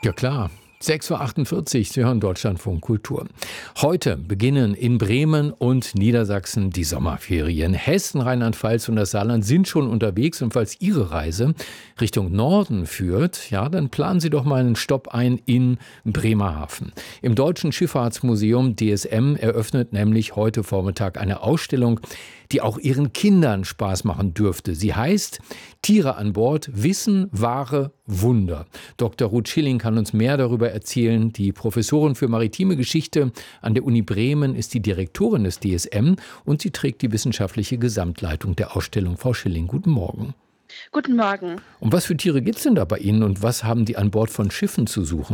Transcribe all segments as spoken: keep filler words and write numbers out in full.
Ja klar. sechs Uhr achtundvierzig, Sie hören Deutschlandfunk Kultur. Heute beginnen in Bremen und Niedersachsen die Sommerferien. Hessen, Rheinland-Pfalz und das Saarland sind schon unterwegs und falls Ihre Reise Richtung Norden führt, ja, dann planen Sie doch mal einen Stopp ein in Bremerhaven. Im Deutschen Schifffahrtsmuseum D S M eröffnet nämlich heute Vormittag eine Ausstellung, die auch Ihren Kindern Spaß machen dürfte. Sie heißt Tiere an Bord, Wissen, wahre Wunder. Doktor Ruth Schilling kann uns mehr darüber erzählen. Die Professorin für maritime Geschichte an der Uni Bremen ist die Direktorin des D S M und sie trägt die wissenschaftliche Gesamtleitung der Ausstellung. Frau Schilling, guten Morgen. Guten Morgen. Um was für Tiere geht es denn da bei Ihnen und was haben die an Bord von Schiffen zu suchen?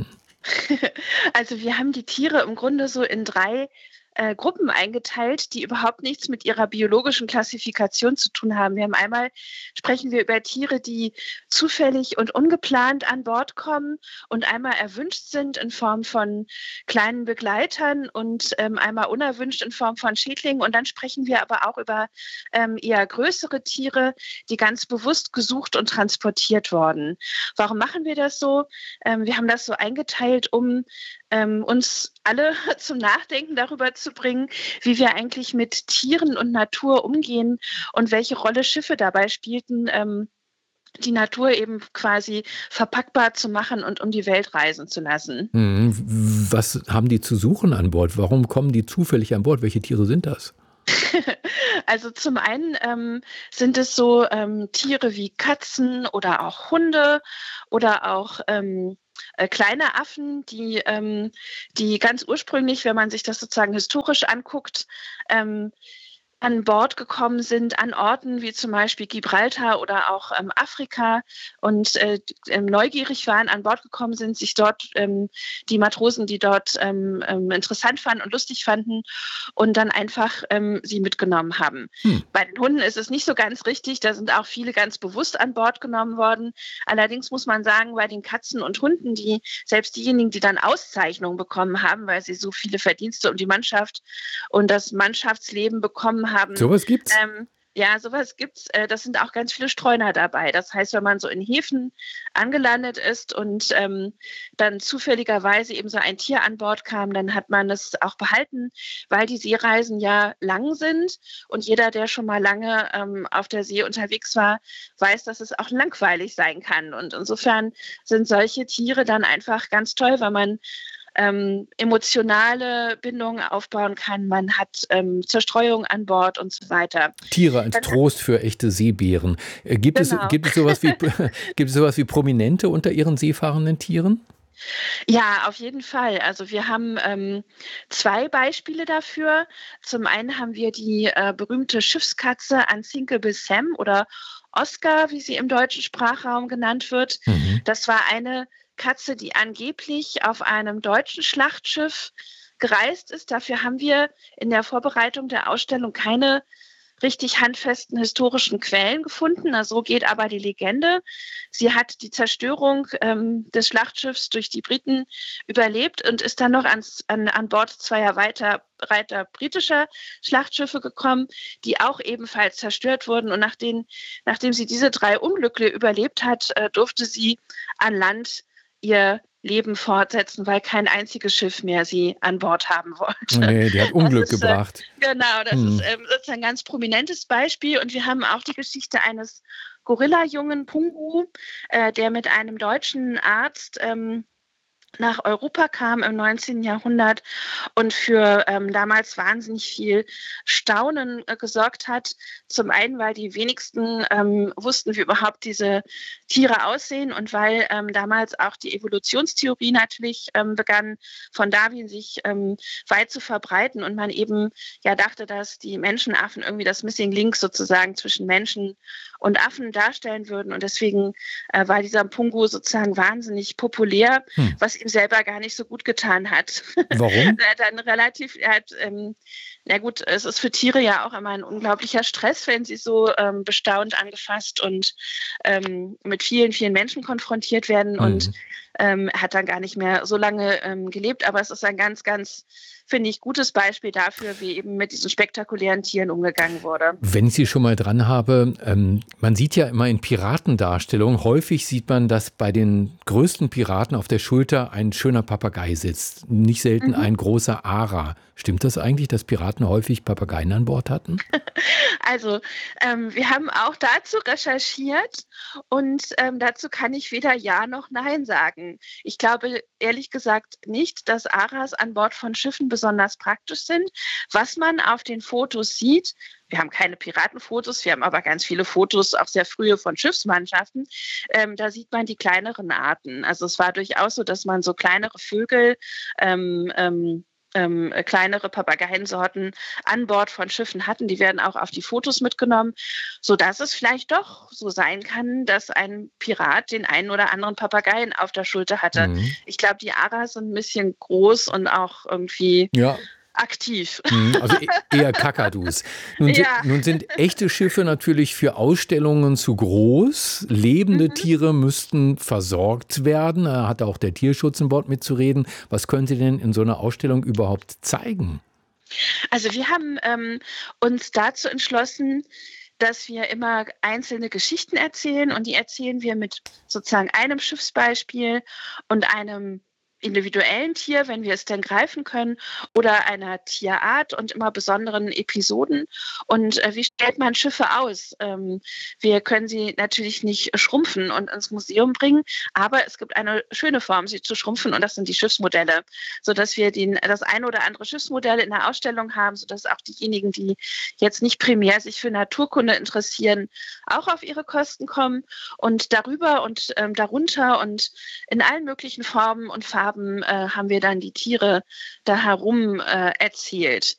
Also wir haben die Tiere im Grunde so in drei äh, Gruppen eingeteilt, die überhaupt nichts mit ihrer biologischen Klassifikation zu tun haben. Wir haben einmal, sprechen wir über Tiere, die zufällig und ungeplant an Bord kommen und einmal erwünscht sind in Form von kleinen Begleitern und ähm, einmal unerwünscht in Form von Schädlingen. Und dann sprechen wir aber auch über ähm, eher größere Tiere, die ganz bewusst gesucht und transportiert wurden. Warum machen wir das so? Ähm, wir haben das so eingeteilt, um ähm, uns alle zum Nachdenken darüber zu bringen, wie wir eigentlich mit Tieren und Natur umgehen und welche Rolle Schiffe dabei spielten, ähm, die Natur eben quasi verpackbar zu machen und um die Welt reisen zu lassen. Hm, was haben die zu suchen an Bord? Warum kommen die zufällig an Bord? Welche Tiere sind das? Also zum einen ähm, sind es so ähm, Tiere wie Katzen oder auch Hunde oder auch ähm, äh, kleine Affen, die, ähm, die ganz ursprünglich, wenn man sich das sozusagen historisch anguckt, ähm, an Bord gekommen sind, an Orten wie zum Beispiel Gibraltar oder auch ähm, Afrika und äh, ähm, neugierig waren, an Bord gekommen sind, sich dort ähm, die Matrosen, die dort ähm, ähm, interessant fanden und lustig fanden und dann einfach ähm, sie mitgenommen haben. Hm. Bei den Hunden ist es nicht so ganz richtig, da sind auch viele ganz bewusst an Bord genommen worden. Allerdings muss man sagen, bei den Katzen und Hunden, die selbst diejenigen, die dann Auszeichnungen bekommen haben, weil sie so viele Verdienste um die Mannschaft und das Mannschaftsleben bekommen haben. Sowas gibt's? Ähm, ja, sowas gibt's. Äh, das sind auch ganz viele Streuner dabei. Das heißt, wenn man so in Häfen angelandet ist und ähm, dann zufälligerweise eben so ein Tier an Bord kam, dann hat man es auch behalten, weil die Seereisen ja lang sind und jeder, der schon mal lange ähm, auf der See unterwegs war, weiß, dass es auch langweilig sein kann. Und insofern sind solche Tiere dann einfach ganz toll, weil man Ähm, emotionale Bindungen aufbauen kann, man hat ähm, Zerstreuung an Bord und so weiter. Tiere als Dann, Trost für echte Seebären. Äh, Gibt es, genau. gibt es sowas wie, gibt es sowas wie Prominente unter Ihren seefahrenden Tieren? Ja, auf jeden Fall. Also wir haben ähm, zwei Beispiele dafür. Zum einen haben wir die äh, berühmte Schiffskatze Unsinkable Sam oder Oscar, wie sie im deutschen Sprachraum genannt wird. Mhm. Das war eine Katze, die angeblich auf einem deutschen Schlachtschiff gereist ist. Dafür haben wir in der Vorbereitung der Ausstellung keine richtig handfesten historischen Quellen gefunden. Na, so geht aber die Legende. Sie hat die Zerstörung ähm, des Schlachtschiffs durch die Briten überlebt und ist dann noch ans, an, an Bord zweier weiter, weiter britischer Schlachtschiffe gekommen, die auch ebenfalls zerstört wurden. Und nachdem, nachdem sie diese drei Unglücke überlebt hat, äh, durfte sie an Land ihr Leben fortsetzen, weil kein einziges Schiff mehr sie an Bord haben wollte. Oh nee, die hat Unglück Das ist, gebracht. Äh, genau, das Hm. ist ähm, sozusagen ein ganz prominentes Beispiel. Und wir haben auch die Geschichte eines Gorilla-Jungen Pungu, äh, der mit einem deutschen Arzt ähm, nach Europa kam im neunzehnten Jahrhundert und für ähm, damals wahnsinnig viel Staunen äh, gesorgt hat. Zum einen, weil die wenigsten ähm, wussten, wie überhaupt diese Tiere aussehen und weil ähm, damals auch die Evolutionstheorie natürlich ähm, begann, von Darwin sich ähm, weit zu verbreiten und man eben ja dachte, dass die Menschenaffen irgendwie das Missing Link sozusagen zwischen Menschen und Affen darstellen würden und deswegen äh, war dieser Pungu sozusagen wahnsinnig populär, Hm. was ihm selber gar nicht so gut getan hat. Warum? Er hat dann relativ, er hat ähm, Ja gut, es ist für Tiere ja auch immer ein unglaublicher Stress, wenn sie so ähm, bestaunt, angefasst und ähm, mit vielen, vielen Menschen konfrontiert werden. Mhm. Und ähm, er hat dann gar nicht mehr so lange ähm, gelebt. Aber es ist ein ganz, ganz, finde ich, gutes Beispiel dafür, wie eben mit diesen spektakulären Tieren umgegangen wurde. Wenn ich Sie schon mal dran habe, ähm, man sieht ja immer in Piratendarstellungen, häufig sieht man, dass bei den größten Piraten auf der Schulter ein schöner Papagei sitzt. Nicht selten mhm. ein großer Ara. Stimmt das eigentlich, dass Piraten häufig Papageien an Bord hatten? Also, ähm, wir haben auch dazu recherchiert und ähm, dazu kann ich weder Ja noch Nein sagen. Ich glaube ehrlich gesagt nicht, dass Aras an Bord von Schiffen besonders praktisch sind. Was man auf den Fotos sieht, wir haben keine Piratenfotos, wir haben aber ganz viele Fotos, auch sehr frühe von Schiffsmannschaften. Ähm, da sieht man die kleineren Arten. Also es war durchaus so, dass man so kleinere Vögel, ähm, ähm, Ähm, kleinere Papageiensorten an Bord von Schiffen hatten. Die werden auch auf die Fotos mitgenommen, sodass es vielleicht doch so sein kann, dass ein Pirat den einen oder anderen Papageien auf der Schulter hatte. Mhm. Ich glaube, die Aras sind ein bisschen groß und auch irgendwie... Ja. aktiv. Also eher Kakadus. Nun, ja. nun sind echte Schiffe natürlich für Ausstellungen zu groß. Lebende mhm. Tiere müssten versorgt werden. Da hat auch der Tierschutz an Bord mitzureden. Was können Sie denn in so einer Ausstellung überhaupt zeigen? Also wir haben ähm, uns dazu entschlossen, dass wir immer einzelne Geschichten erzählen und die erzählen wir mit sozusagen einem Schiffsbeispiel und einem individuellen Tier, wenn wir es denn greifen können, oder einer Tierart und immer besonderen Episoden. Und äh, wie stellt man Schiffe aus? Ähm, wir können sie natürlich nicht schrumpfen und ins Museum bringen, aber es gibt eine schöne Form, sie zu schrumpfen, und das sind die Schiffsmodelle, sodass wir den, das ein oder andere Schiffsmodell in der Ausstellung haben, sodass auch diejenigen, die jetzt nicht primär sich für Naturkunde interessieren, auch auf ihre Kosten kommen. Und darüber und ähm, darunter und in allen möglichen Formen und Farben Haben, äh, haben wir dann die Tiere da herum äh, erzählt.